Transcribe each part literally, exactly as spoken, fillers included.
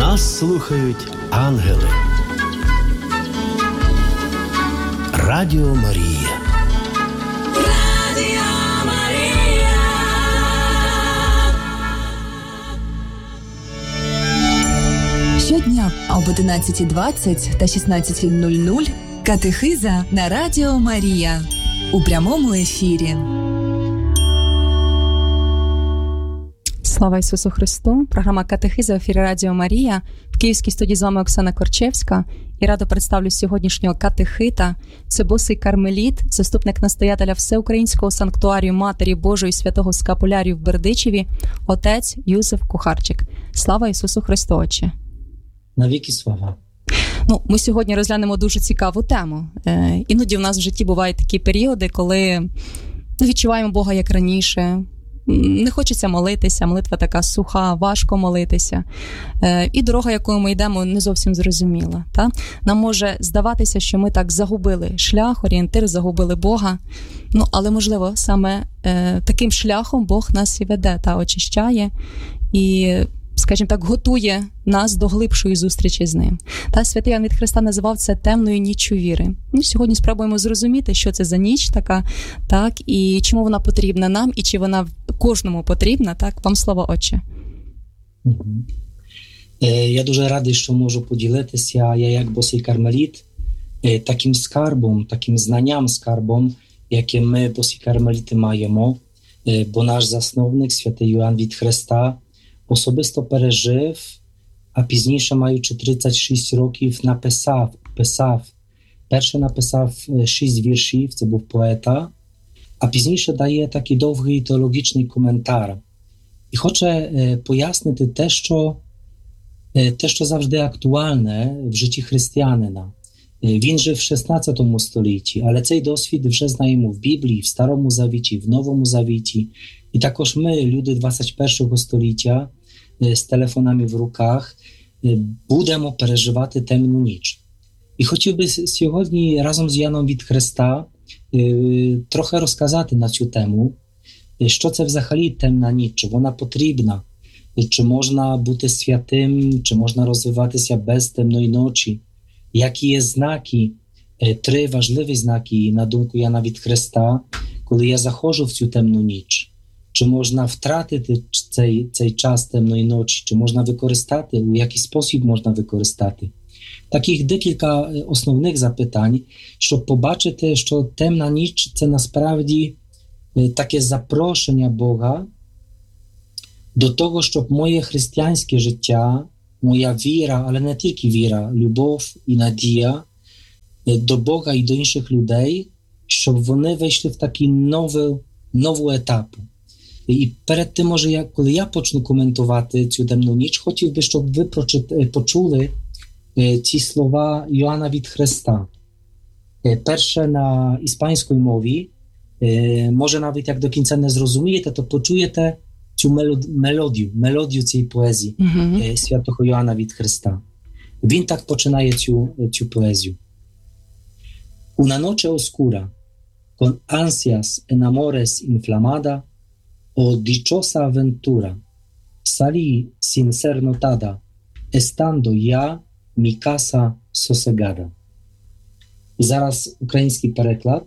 Нас слухають ангели. Радіо Марія. Радіо Марія. Щодня об одинадцятій двадцять та шістнадцятій нуль нуль катехиза на Радіо Марія у прямому ефірі. Слава Ісусу Христу! Програма «Катехиза» в ефірі Радіо Марія. В Київській студії з вами Оксана Корчевська. І радо представлю сьогоднішнього катехита. Це босий кармеліт, заступник настоятеля Всеукраїнського санктуарію Матері Божої Святого Скапулярію в Бердичеві, отець Юзеф Кухарчик. Слава Ісусу Христу, Отче! Навіки слава! Ну, ми сьогодні розглянемо дуже цікаву тему. Е, іноді в нас в житті бувають такі періоди, коли ну, відчуваємо Бога як раніше. Не хочеться молитися, молитва така суха, важко молитися. Е, і дорога, якою ми йдемо, не зовсім зрозуміла. Та? Нам може здаватися, що ми так загубили шлях, орієнтир, загубили Бога. Ну, але, можливо, саме е, таким шляхом Бог нас і веде, та очищає і, скажімо так, готує нас до глибшої зустрічі з ним. Та святий Іоанн від Хреста називав це темною ніччю віри. Ми сьогодні спробуємо зрозуміти, що це за ніч така, так, і чому вона потрібна нам, і чи вона кожному потрібна, так? Вам слово, Отче. Угу. Е, я дуже радий, що можу поділитися, я як босий кармеліт, е, таким скарбом, таким знанням скарбом, яке ми, босі кармеліти, маємо, е, бо наш засновник, святий Іоанн від Хреста, особисто пережив, а пізніше, маючи тридцять шість років, написав, писав. Перше написав шість віршів, це був поета, а пізніше дає такий довгий теологічний коментар. І хоче е, пояснити те що, е, те, що завжди актуальне в житті християнина. Е, він жив в шістнадцятому столітті, але цей досвід вже знаємо в Біблії, в Старому Завіті, в Новому Завіті. І також ми, люди двадцять першого століття, е, з телефонами в руках, е, будемо переживати темну ніч. І хотів би сьогодні разом з Яном від Хреста трохи розказати на цю тему, що це взагалі темна ніч, чи вона потрібна, чи можна бути святим, чи можна розвиватися без темної ночі, які є знаки, три важливі знаки, на думку Яна від Хреста, коли я заходжу в цю темну ніч, чи можна втратити цей, цей час темної ночі, чи можна використати, у який спосіб можна використати. Таких декілька основних запитань, щоб побачити, що темна ніч – це насправді таке запрошення Бога до того, щоб моє християнське життя, моя віра, але не тільки віра, любов і надія до Бога і до інших людей, щоб вони вийшли в такий новий, нову етапу. І перед тим, може, я, коли я почну коментувати цю темну ніч, хотів би, щоб ви прочит, почули ці слова Іоанна від Хреста. Перше на іспанській мові, може навіть як до кінця не зрозумієте, то почуєте цю мелодію, мелодію цієї поезії mm-hmm. святого Іоанна від Хреста. Він так починає цю, цю поезію. Una noche oscura, con ansias en amores inflamada, o dichosa aventura, salí sin ser notada, estando ya mi casa sosegada. І зараз український переклад.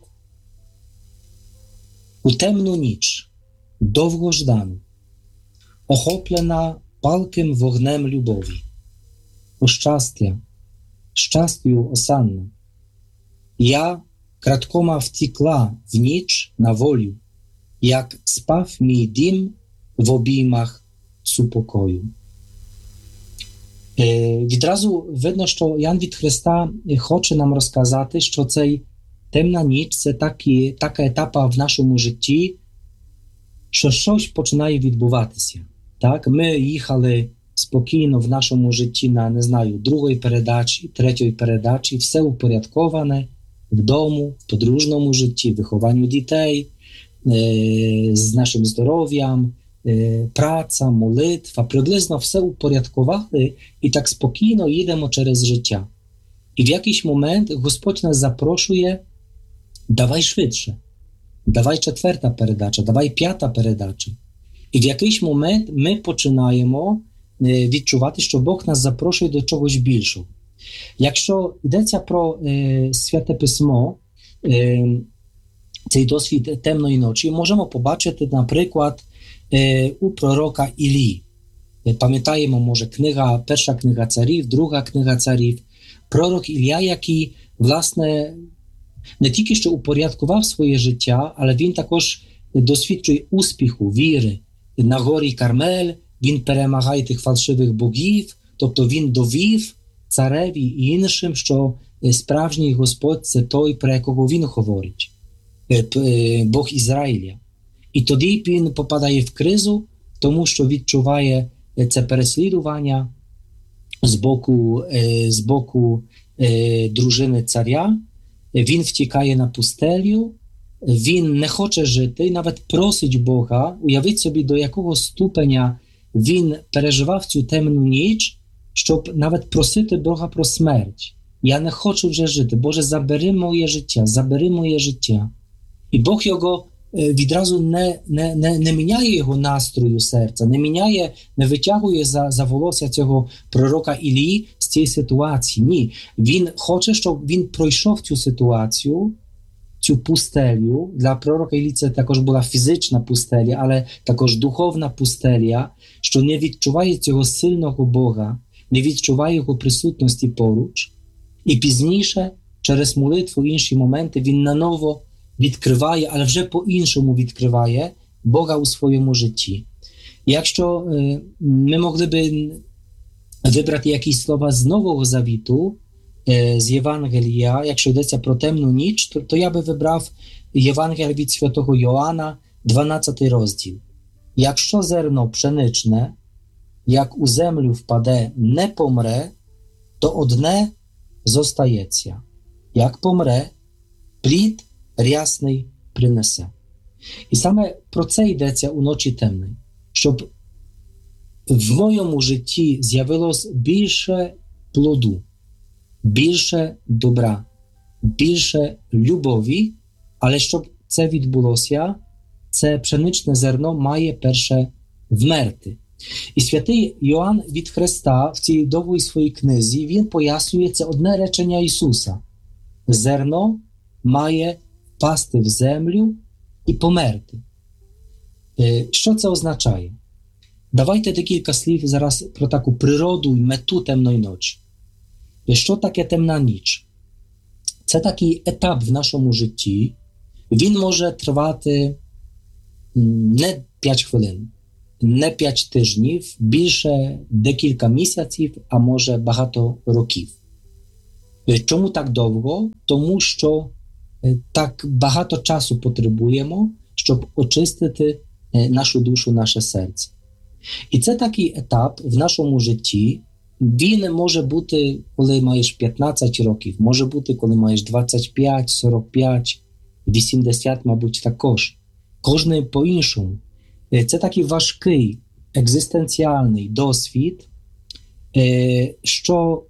У темну ніч, довгождану, охоплена палким вогнем любові, у щастя, щастю осанна, я краткома втікла в ніч на волю, як спав мій дім в обіймах супокою. Е, відразу видно, що Ян від Хреста хоче нам розказати, що цей темна ніч – це такі, така етапа в нашому житті, що щось починає відбуватися. Так? Ми їхали спокійно в нашому житті на, не знаю, другої передачі, третьої передачі, все упорядковане в дому, в подружному житті, вихованню дітей, е, з нашим здоров'ям, е, праця, молитва, приблизно все упорядкували і так спокійно їдемо через життя. І в якийсь момент Господь нас запрошує: давай швидше, давай четверта передача, давай п'ята передача. І в якийсь момент ми починаємо відчувати, що Бог нас запрошує до чогось більшого. Якщо йдеться про е, Святе Письмо, е, цей досвід темної ночі, можемо побачити, наприклад, е, у пророка Ілії. Пам'ятаємо, може, книга, перша книга царів, друга книга царів. Пророк Ілля, який, власне, не тільки що упорядкував своє життя, але він також досвідчує успіху, віри. На горі Кармель він перемагає тих фальшивих богів, тобто він довів цареві і іншим, що справжній Господь – це той, про якого він говорить, Бог Ізраїля. І тоді він попадає в кризу, тому що відчуває це переслідування з боку, з боку дружини царя. Він втікає на пустелю, він не хоче жити і навіть просить Бога. Уявіть собі, до якого ступеня він переживав цю темну ніч, щоб навіть просити Бога про смерть. Я не хочу вже жити. Боже, забери моє життя, забери моє життя. І Бог його відразу не, не, не, не міняє його настрою серця, не міняє, не витягує за, за волосся цього пророка Ілії з цієї ситуації. Ні. Він хоче, щоб він пройшов цю ситуацію, цю пустелю. Для пророка Ілії це також була фізична пустеля, але також духовна пустеля, що не відчуває цього сильного Бога, не відчуває його присутності поруч. І пізніше, через молитву, інші моменти, він наново відкриває, але вже по-іншому відкриває Бога у своєму житті. Якщо е, ми могли би вибрати якісь слова з Нового Завіту, е, з Євангелія, якщо йдеться про темну ніч, то, то я би вибрав Євангелія від святого Йоанна, дванадцятий розділ. Якщо зерно пшеничне, як у землю впаде, не помре, то одне зостається. Як помре, плід рясний принесе. І саме про це йдеться у ночі темної. Щоб в моєму житті з'явилось більше плоду, більше добра, більше любові, але щоб це відбулося, це пшеничне зерно має перше вмерти. І святий Йоанн від Христа в цій довгій своїй книзі, він пояснює це одне речення Ісуса. Зерно має впасти в землю і померти. Що це означає? Давайте декілька слів зараз про таку природу і мету темної ночі. Що таке темна ніч? Це такий етап в нашому житті. Він може тривати не п'ять хвилин, не п'ять тижнів, більше декілька місяців, а може багато років. Чому так довго? Тому що так багато часу потребуємо, щоб очистити нашу душу, наше серце. І це такий етап в нашому житті. Він може бути, коли маєш п'ятнадцять років, може бути, коли маєш двадцять п'ять, сорок п'ять, вісімдесят, мабуть, також. Кожний по-іншому. Це такий важкий, екзистенціальний досвід, що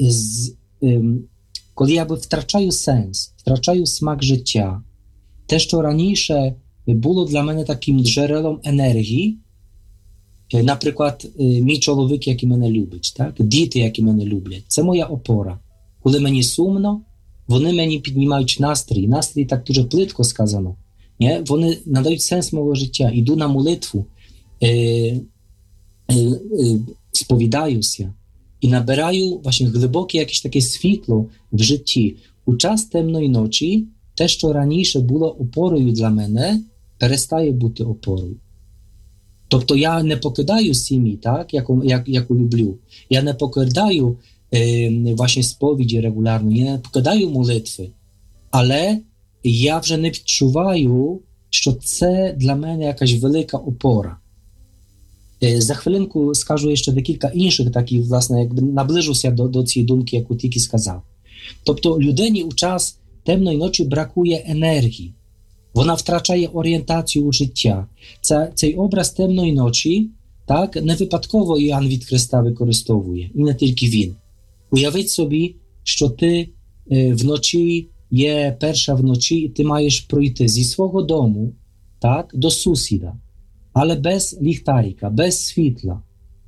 коли я втрачаю сенс, втрачаю смак життя, те, що раніше було для мене таким джерелом енергії, наприклад, мій чоловік, який мене любить, так? Діти, які мене люблять, це моя опора. Коли мені сумно, вони мені піднімають настрій. Настрій так дуже плитко сказано. Nie? Вони надають сенс мого життя. Іду на молитву, е, е, е, сповідаюся і набираю właśnie глибоке якесь таке світло в житті. У час темної ночі те, що раніше було опорою для мене, перестає бути опорою. Тобто я не покидаю сім'ї, так, яку, як, яку люблю. Я не покидаю е, właśnie сповіді регулярно, я не покидаю молитви. Але я вже не відчуваю, що це для мене якась велика опора. Е, за хвилинку скажу ще декілька інших таких, власне, якби наближуся до, до цієї думки, яку тільки сказав. Тобто людині у час темної ночі бракує енергії. Вона втрачає орієнтацію у життя. Це, цей образ темної ночі, так, не випадково Іоанн від Христа використовує. І не тільки він. Уявіть собі, що ти е, вночі є перша вночі, і ти маєш пройти зі свого дому, так, до сусіда, але без ліхтарика, без світла.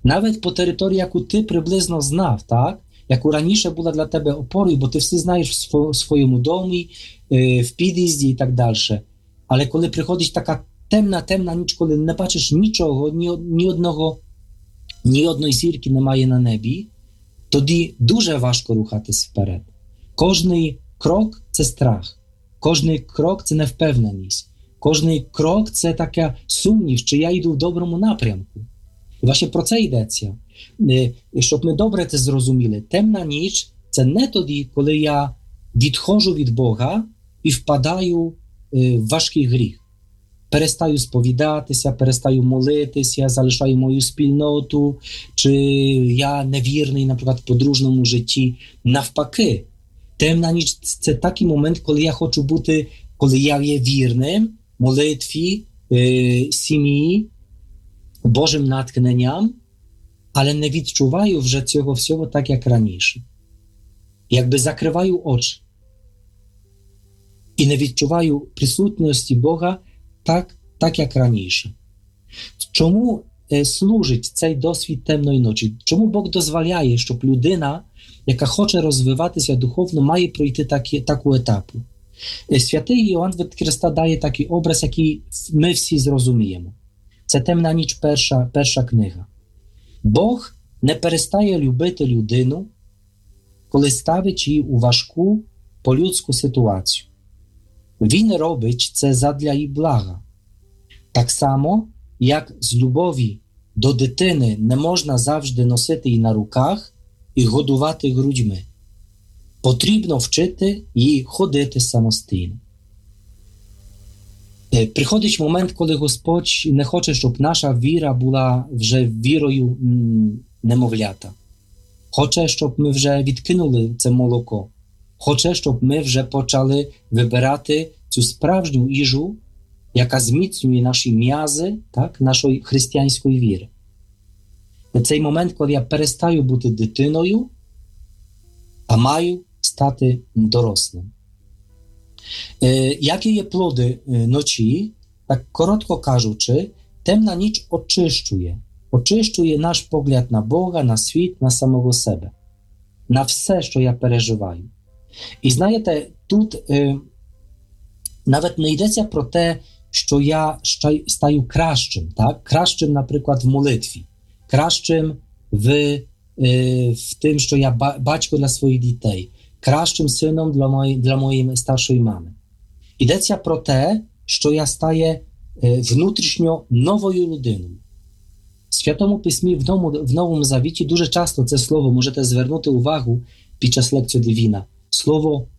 Навіть по території, яку ти приблизно знав, так? Яку раніше була для тебе опорою, бо ти все знаєш в сво- своєму домі, е, в під'їзді і так далі. Але коли приходить така темна, темна ніч, коли не бачиш нічого, ні, ні одного, ні одної зірки немає на небі, тоді дуже важко рухатись вперед. Кожний крок – це страх. Кожний крок – це невпевненість. Кожний крок – це така сумнів, чи я йду в доброму напрямку. І власне про це йдеться. Щоб ми добре це зрозуміли, темна ніч – це не тоді, коли я відходжу від Бога і впадаю в важкий гріх. Перестаю сповідатися, перестаю молитися, залишаю мою спільноту, чи я невірний, наприклад, в подружному житті. Навпаки, темна ніч – це такий момент, коли я хочу бути, коли я є вірним молитві, е, сім'ї, Божим натхненням, але не відчуваю вже цього всього так, як раніше. Якби закриваю очі і не відчуваю присутності Бога так, так як раніше. Чому е, служить цей досвід темної ночі? Чому Бог дозволяє, щоб людина, яка хоче розвиватися духовно, має пройти такі, таку етапу? Е, Святий Іоанн від Христа дає такий образ, який ми всі зрозуміємо. Це темна ніч, перша, перша книга. Бог не перестає любити людину, коли ставить її у важку по-людську ситуацію. Він робить це задля її блага. Так само, як з любові до дитини не можна завжди носити її на руках і годувати грудьми. Потрібно вчити її ходити самостійно. Приходить момент, коли Господь не хоче, щоб наша віра була вже вірою немовлята. Хоче, щоб ми вже відкинули це молоко. Хоче, щоб ми вже почали вибирати цю справжню їжу, яка зміцнює наші м'язи, так, нашої християнської віри. Цей момент, коли я перестаю бути дитиною, а маю стати дорослим. Е, які є плоди е, ночі? Так коротко кажучи, темна ніч очищує. Очищує наш погляд на Бога, на світ, на самого себе. На все, що я переживаю. І знаєте, тут е, навіть не йдеться про те, що я стаю кращим, так? Кращим, наприклад, в молитві, кращим в, е, в тим, що я ба- батько для своїх дітей, кращим сином для моєї, для моєї старшої мами. Йдеться про те, що я стаю е, внутрішньо новою людиною. В Святому Письмі в Новому, в Новому Завіті дуже часто це слово можете звернути увагу під час лекції Дивіна. Слово